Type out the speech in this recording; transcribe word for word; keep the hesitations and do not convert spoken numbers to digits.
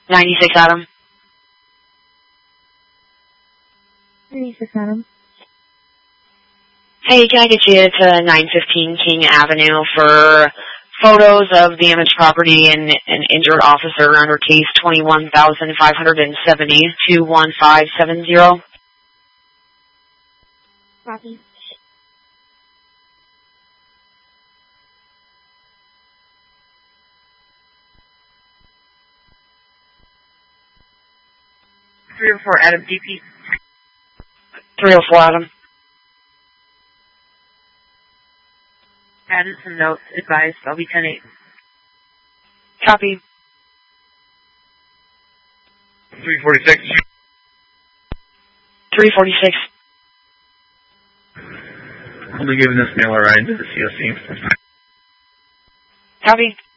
ninety-six Adam. ninety-six Adam. Hey, can I get you to nine fifteen King Avenue for photos of damaged property and an injured officer under case twenty-one thousand five hundred seventy, two one five seven zero? Copy. three oh four Adam D P. three oh four Adam. Added some notes. Advised. I'll be ten eight. Copy. three forty-six. three forty-six. I'll be giving this mail a ride to the C O C. Copy.